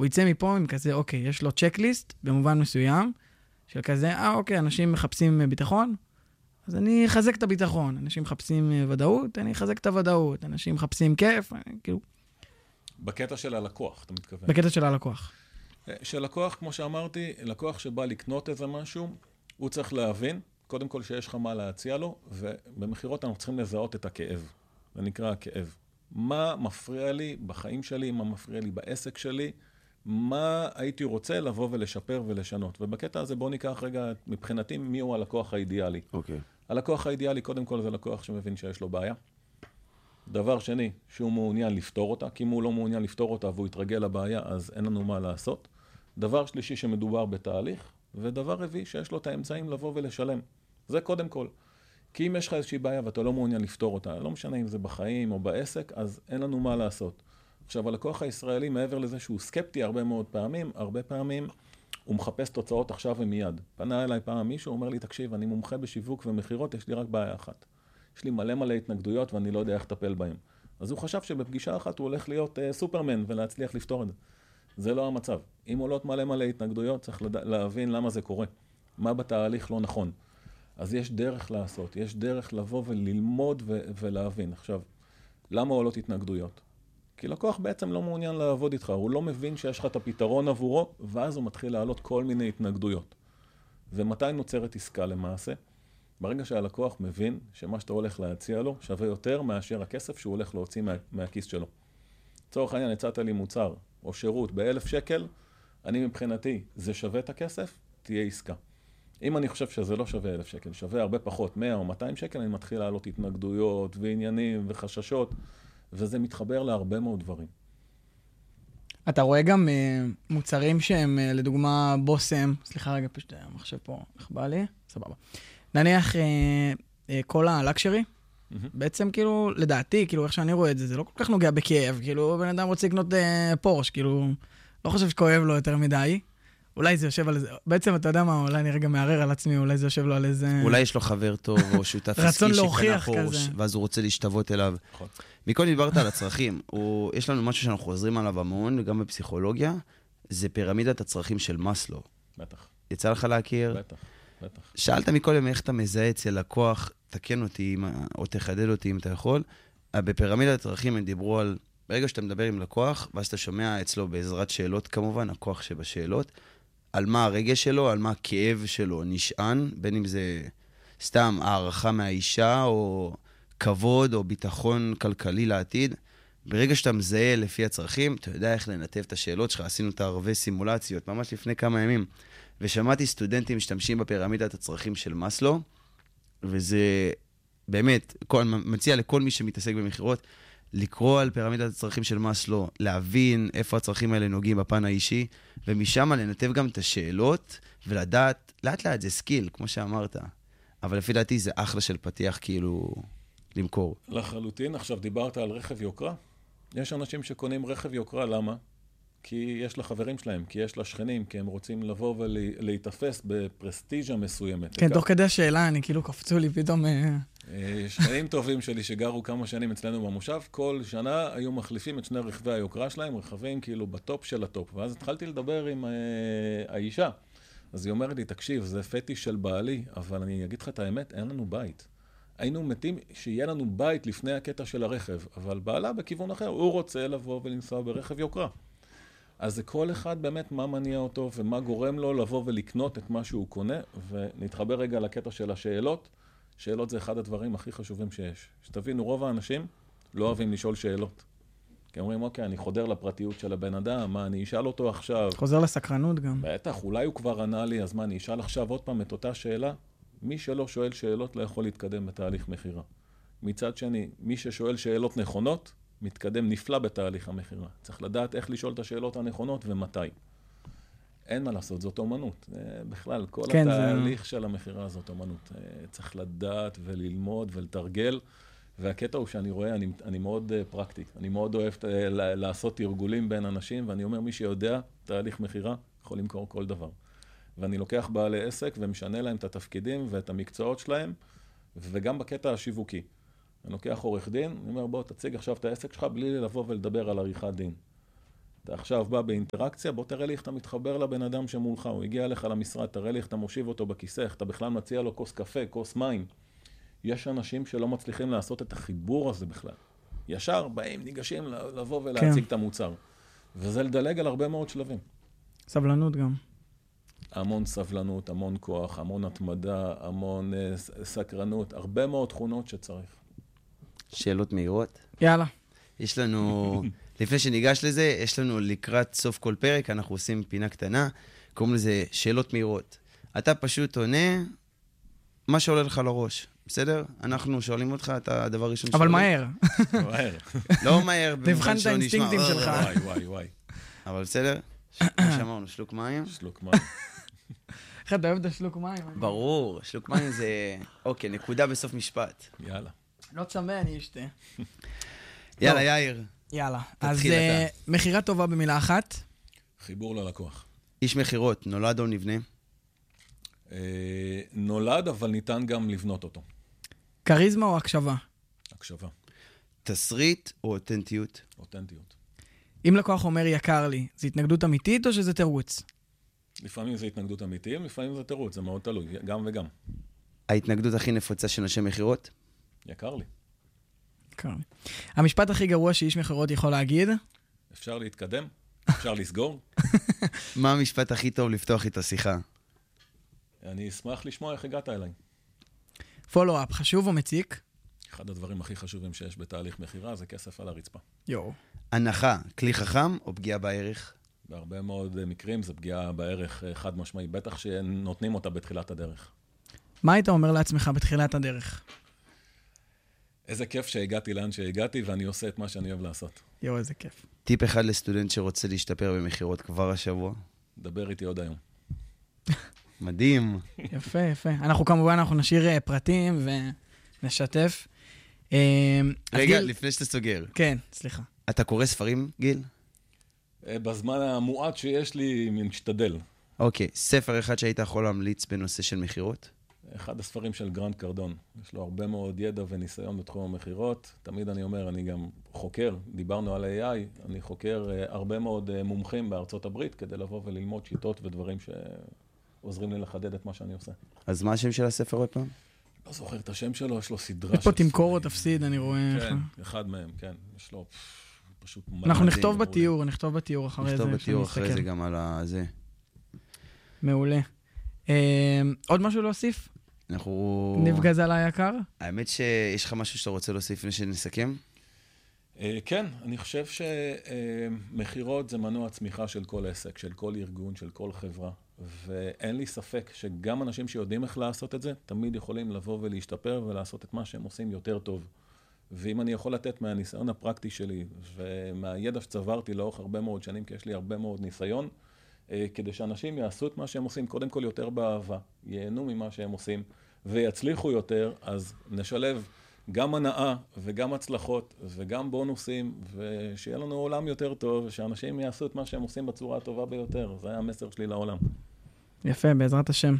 הוא יצא מפה עם כזה, אוקיי, יש לו צ'קליסט במובן מסוים, של כזה, אוקיי, אנשים מחפשים ביטחון, אז אני אחזק את הביטחון. אנשים מחפשים ודאות, אני אחזק את הוודאות. אנשים מחפשים כיף, כאילו... בקטע של הלקוח, אתה מתכוון. בקטע של הלקוח. של לקוח, כמו שאמרתי, לקוח שבא לקנות איזה משהו, הוא צריך להבין, קודם כל שיש לך מה להציע לו, ובמחירות אנחנו צריכים לזהות את הכאב. זה נקרא הכאב. מה מפריע לי בחיים שלי, מה מפריע לי בעסק שלי, מה הייתי רוצה לבוא ולשפר ולשנות. ובקטע הזה בואו ניקח רגע, מבחינתי, מי הוא הלקוח האידיאלי. אוקיי. הלקוח האידיאלי, קודם כל, זה לקוח שמבין שיש לו בעיה. דבר שני, שהוא מעוניין לפתור אותה, כי אם הוא לא מעוניין לפתור אותה והוא יתרגל לבעיה, אז אין לנו מה לעשות. דבר שלישי שמדובר בתהליך, ודבר רביעי שיש לו את האמצעים לבוא ולשלם. זה קודם כל. כי אם יש לך איזושהי בעיה ואתה לא מעוניין לפתור אותה, לא משנה אם זה בחיים או בעסק, אז אין לנו מה לעשות. עכשיו, הלקוח הישראלי, מעבר לזה שהוא סקפטי הרבה פעמים הוא מחפש תוצאות עכשיו ומיד. פנה אליי פעם מישהו, אומר לי, תקשיב, אני מומחה בשיווק ומחירות, יש לי רק בעיה אחת. יש לי מלא התנגדויות ואני לא יודע איך לטפל בהם. אז הוא חשב שבפגישה אחת הוא הולך להיות סופרמן ולהצליח לפתור את זה. זה לא המצב. אם עולות מלא התנגדויות, צריך להבין למה זה קורה. מה בתהליך לא נכון. אז יש דרך לעשות, יש דרך לבוא וללמוד ולהבין. עכשיו, למה עולות התנגדויות? כי לקוח בעצם לא מעוניין לעבוד איתך, הוא לא מבין שיש לך את הפתרון עבורו, ואז הוא מתחיל לעלות כל מיני התנגדויות. ומתי נוצרת עסקה למעשה? ברגע שהלקוח מבין שמה שאתה הולך להציע לו שווה יותר מאשר הכסף שהוא הולך להוציא מהכיס שלו. לצורך העניין, הצעת לי מוצר או שירות ב1,000 שקל, אני מבחינתי, זה שווה את הכסף, תהיה עסקה. אם אני חושב שזה לא שווה 1,000 שקל, שווה הרבה פחות, 100 או 200 שקל, אני מתחיל לעלות התנגדויות ועניינים וחששות, וזה מתחבר להרבה מאוד דברים. אתה רואה גם מוצרים שהם, לדוגמה, בוסם, סליחה רגע, פשוט המחשב פה נחבא לי, סבבה. נניח כל הלקשרי, בעצם כאילו, לדעתי, כאילו איך שאני רואה את זה, זה לא כל כך נוגע בכאב, כאילו בן אדם רוצה לקנות פורש, כאילו, לא חושב שכואב לו יותר מדי, אולי זה יושב על איזה, בעצם אתה יודע מה, אולי אני רגע מערער על עצמי, אולי זה יושב לו על איזה... אולי יש לו חבר טוב או שותף עסקי שקנה פורש, ואז הוא רוצה להשתוות אליו. מכל דיברת על הצרכים, יש לנו משהו שאנחנו חוזרים עליו המון, גם בפסיכולוגיה, זה פירמידת הצרכים של מאסלו. בטח. יצא לך להכיר? בטח. שאלת מקודם איך אתה מזהה אצל לקוח, תקן אותי או תחדד אותי אם אתה יכול. בפירמידת הצרכים הם דיברו על, ברגע שאתה מדבר עם לקוח, ואז אתה שומע אצלו בעזרת שאלות כמובן, הכוח שבשאלות, על מה הרגש שלו, על מה הכאב שלו נשען, בין אם זה סתם הערכה מהאישה, או כבוד, או ביטחון כלכלי לעתיד. ברגע שאתה מזהה לפי הצרכים, אתה יודע איך לנתב את השאלות שלך, עשינו את הרבה סימולציות, ממש לפני כמה ימים. ושמעתי סטודנטים משתמשים בפירמידת הצרכים של מאסלו, וזה באמת, מציע לכל מי שמתעסק במחירות, לקרוא על פירמידת הצרכים של מאסלו, להבין איפה הצרכים האלה נוגעים בפן האישי, ומשם לנתב גם את השאלות, ולדעת, לאט לאט זה סקיל, כמו שאמרת. אבל לפי דעתי זה אחלה של פתיח כאילו למכור. לחלוטין, עכשיו דיברת על רכב יוקרה. יש אנשים שקונים רכב יוקרה, למה? כי יש לחברים שלהם, כי יש לשכנים, כי הם רוצים לבוא ולהתאפס בפרסטיג'ה מסוימת. כן, תוך כדי השאלה, אני כאילו קפצו לי פתאום... שכנים טובים שלי שגרו כמה שנים אצלנו במושב, כל שנה היו מחליפים את שני רכבי היוקרה שלהם, רכבים כאילו בטופ של הטופ. ואז התחלתי לדבר עם האישה. אז היא אומרת לי, תקשיב, זה פטיש של בעלי, אבל אני אגיד לך את האמת, אין לנו בית. היינו מתים שיהיה לנו בית לפני הקטע של הרכב, אבל בעלה בכיוון אחר, הוא רוצה לבוא ולנסוע ברכב יוקרה. אז זה כל אחד באמת מה מניע אותו ומה גורם לו לבוא ולקנות את מה שהוא קונה, ונתחבר רגע לקטע של השאלות. שאלות זה אחד הדברים הכי חשובים שיש. שתבינו, רוב האנשים לא אוהבים לשאול שאלות. כי אומרים, אוקיי, אני חודר לפרטיות של הבן אדם, מה, אני אשאל אותו עכשיו? חוזר לסקרנות גם. בטח, אולי הוא כבר ענה לי, אז מה, אני אשאל עכשיו עוד פעם את אותה שאלה? מי שלא שואל שאלות לא יכול להתקדם בתהליך מחירה. מצד שני, מי ששואל שאלות נכונות, מתקדם נפלא בתהליך המחירה. צריך לדעת איך לשאול את השאלות הנכונות ומתי. אין מה לעשות, זאת אומנות. בכלל, כל כן, התהליך של המחירה זאת אומנות. צריך לדעת וללמוד ולתרגל. והקטע הוא שאני רואה, אני מאוד פרקטי. אני מאוד אוהב לעשות תרגולים בין אנשים, ואני אומר, מי שיודע תהליך מחירה, יכול למכור כל דבר. ואני לוקח בעלי עסק ומשנה להם את התפקידים ואת המקצועות שלהם, וגם בקטע השיווקי. אני לוקח עורך דין, אני אומר, בוא תציג עכשיו את העסק שלך בלי לבוא ולדבר על עריכת דין. אתה עכשיו בא באינטראקציה, בוא תראה לי איך אתה מתחבר לבן אדם שמולך, הוא הגיע אליך למשרד, תראה לי איך אתה מושיב אותו בכיסא, איך אתה בכלל מציע לו כוס קפה, כוס מים. יש אנשים שלא מצליחים לעשות את החיבור הזה בכלל. ישר באים, ניגשים לבוא ולהציג את המוצר. וזה לדלג על הרבה מאוד שלבים. סבלנות גם. המון סבלנות, המון כוח, המון התמדה, המון סקרנות, הרבה מאוד תכונות שצריך. שאלות מהירות? יאללה. יש לנו, לפני שניגש לזה, יש לנו לקראת סוף כל פרק, אנחנו עושים פינה קטנה, קוראים לזה שאלות מהירות. אתה פשוט עונה מה שעולה לך לראש, בסדר? אנחנו שואלים אותך את הדבר הראשון אבל מהר. מהר. לא מהר. תבחן את האינסטינקטים שלך. וואי. אבל בסדר? כמו שאמרנו, שלוק מים. שלוק מים. איך אתה אוהב את השלוק מים? ברור, שלוק מים זה... אוקיי, נקודה בסוף משפט. יאללה. לא צמא, אני אשתה. יאללה, יאיר. יאללה. אז תתחיל אתה. מחירה טובה במילה אחת. חיבור ללקוח. איש מחירות, נולד או נבנה? נולד, אבל ניתן גם לבנות אותו. כריזמה או הקשבה? הקשבה. תסריט או אותנטיות? אותנטיות. אם לקוח אומר יקר לי, זה התנגדות אמיתית או שזה תירוץ? לפעמים זה התנגדות אמיתית, לפעמים זה תירוץ, זה מאוד תלוי, גם וגם. ההתנגדות הכי נפוצה של אנשי מחירות? יקר לי. יקר לי. המשפט הכי גרוע שאיש מחירות יכול להגיד? אפשר להתקדם? אפשר לסגור? מה המשפט הכי טוב לפתוח איתו שיחה? אני אשמח לשמוע איך הגעת אליי. פולו-אפ, חשוב או מציק? אחד הדברים הכי חשובים שיש בתהליך מחירה זה כסף על הרצפה. יואו. הנחה, כלי חכם או פגיעה בערך? בהרבה מאוד מקרים זה פגיעה בערך חד משמעי, בטח שנותנים אותה בתחילת הדרך. מה היית אומר לעצמך בתחילת הדרך? איזה כיף שהגעתי לאן שהגעתי ואני עושה את מה שאני אוהב לעשות. יואו, איזה כיף. טיפ אחד לסטודנט שרוצה להשתפר במחירות כבר השבוע? דבר איתי עוד היום. מדהים. יפה, יפה. אנחנו כמובן, אנחנו נשאיר פרטים ונשתף. רגע, לפני שאתה סוגר. כן, סליחה. אתה קורא ספרים, גיל? בזמן המועט שיש לי, משתדל. אוקיי, ספר אחד שהיית יכול להמליץ בנושא של מחירות? אחד הספרים של גרנט קרדון. יש לו הרבה מאוד ידע וניסיון בתחום המחירות. תמיד אני אומר, אני גם חוקר, דיברנו על AI, אני חוקר הרבה מאוד מומחים בארצות הברית, כדי לבוא וללמוד שיטות ודברים שעוזרים לי לחדד את מה שאני עושה. אז מה השם של הספר עוד פעם? לא זוכר את השם שלו, יש לו סדרה יש פה תמכור או תפסיד, אני רואה. כן, אחד מהם, כן. יש לו פשוט... אנחנו נכתוב בתיאור, נכתוב בתיאור אחרי זה. נכתוב בתיאור אחרי זה גם על זה. מעולה. עוד משהו להוסיף? אנחנו... נפגז על היקר? האמת שיש לך משהו שאתה רוצה להוסיף לפני שנסכם? כן, אני חושב שמחירות זה מנוע צמיחה של כל עסק, של כל ארגון, של כל חברה. ואין לי ספק שגם אנשים שיודעים איך לעשות את זה, תמיד יכולים לבוא ולהשתפר ולעשות את מה שהם עושים יותר טוב. ואם אני יכול לתת מהניסיון הפרקטי שלי ומהידע שצברתי לאורך הרבה מאוד שנים, כי יש לי הרבה מאוד ניסיון, כדי שאנשים יעשו את מה שהם עושים, קודם כל יותר באהבה, ייהנו ממה שהם עושים ויצליחו יותר, אז נשלב גם הנאה וגם הצלחות וגם בונוסים, ושיהיה לנו עולם יותר טוב, ושאנשים יעשו את מה שהם עושים בצורה הטובה ביותר. זה היה המסר שלי לעולם. יפה, בעזרת השם.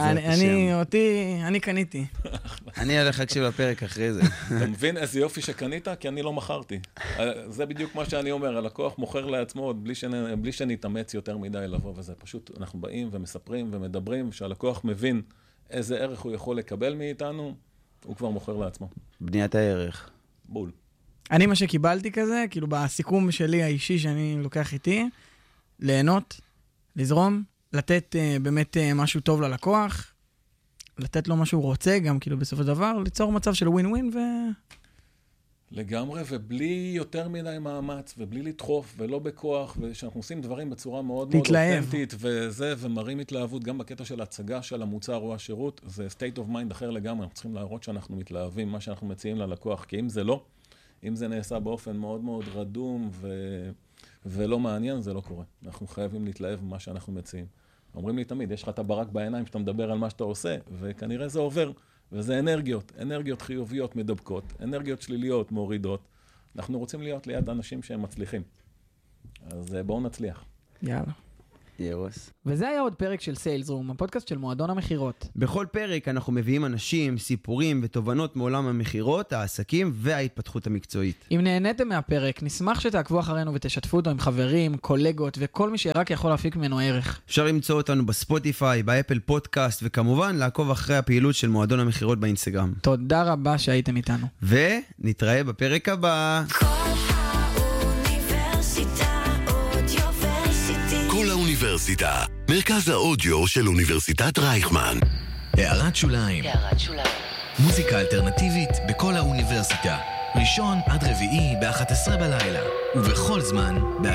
אני קניתי. אני הולך להקשיב לפרק אחרי זה. אתה מבין איזה יופי שקנית? כי אני לא מכרתי. זה בדיוק מה שאני אומר, הלקוח מוכר לעצמו בלי שנתאמץ יותר מדי לבוא, וזה פשוט, אנחנו באים ומספרים ומדברים, שהלקוח מבין איזה ערך הוא יכול לקבל מאיתנו, הוא כבר מוכר לעצמו. בניית הערך. בול. אני מה שקיבלתי כזה, כאילו בסיכום שלי האישי שאני לוקח איתי, ליהנות, לזרום, לתת באמת משהו טוב ללקוח, לתת לו מה שהוא רוצה, גם כאילו בסופו של דבר, ליצור מצב של ווין ווין לגמרי, ובלי יותר מדי מאמץ, ובלי לדחוף, ולא בכוח, ושאנחנו עושים דברים בצורה מאוד מאוד אותנטית, ומראים התלהבות, גם בקטע של הצגה של המוצר או השירות, זה state of mind אחר לגמרי, אנחנו צריכים להראות שאנחנו מתלהבים, מה שאנחנו מציעים ללקוח, כי אם זה לא, אם זה נעשה באופן מאוד מאוד רדום, ולא מעניין, זה לא קורה. אנחנו חייבים להתלהב במה שאנחנו מציעים. אומרים לי תמיד, יש לך את הברק בעיניים שאתה מדבר על מה שאתה עושה, וכנראה זה עובר. וזה אנרגיות חיוביות מדבקות, אנרגיות שליליות מורידות. אנחנו רוצים להיות ליד אנשים שהם מצליחים. אז בואו נצליח. יאללה. ירוס. וזה היה עוד פרק של סיילס רום, הפודקאסט של מועדון המחירות. בכל פרק אנחנו מביאים אנשים, סיפורים ותובנות מעולם המחירות, העסקים וההתפתחות המקצועית. אם נהניתם מהפרק, נשמח שתעקבו אחרינו ותשתפו אותו עם חברים, קולגות וכל מי שרק יכול להפיק ממנו ערך. אפשר למצוא אותנו בספוטיפיי, באפל פודקאסט, וכמובן לעקוב אחרי הפעילות של מועדון המחירות באינסטגרם. תודה רבה שהייתם איתנו. ונתראה בפרק הבא. כל האוניברסיטה, מרכז האודיו של אוניברסיטת רייכמן. הערת שוליים. מוזיקה אלטרנטיבית בכל האוניברסיטה. ראשון עד רביעי ב-11 בלילה. ובכל זמן